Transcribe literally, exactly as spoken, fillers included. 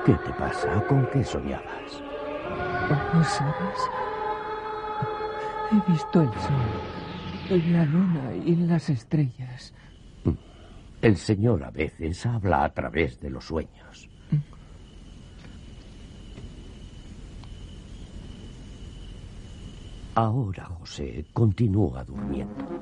¿Qué te pasa? ¿Con qué soñabas? ¿No sabes? He visto el sol, la luna y las estrellas. El Señor a veces habla a través de los sueños. Ahora, José, continúa durmiendo.